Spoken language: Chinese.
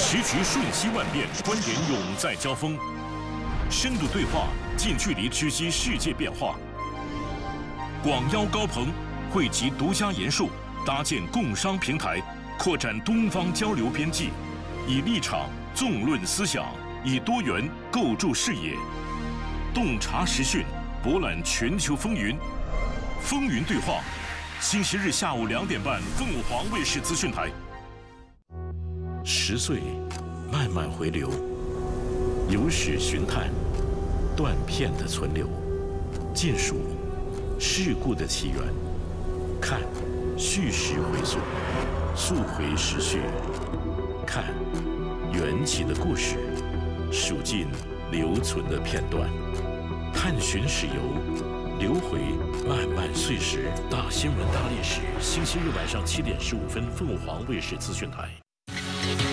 时局瞬息万变，观点永在交锋，深度对话，近距离直击世界变化。广邀高朋，汇集独家研述，搭建共商平台，扩展东方交流边际，以立场纵论思想，以多元构筑视野，洞察时讯，博览全球风云。风云对话，星期日下午2点半，凤凰卫视资讯台。10岁，慢慢回流，有史寻探，断片的存留，尽数事故的起源，看叙事回溯，溯回时序，看缘起的故事，数尽留存的片段，探寻史游，流回漫漫岁时。大新闻大历史，星期日晚上7点15分，凤凰卫视资讯台。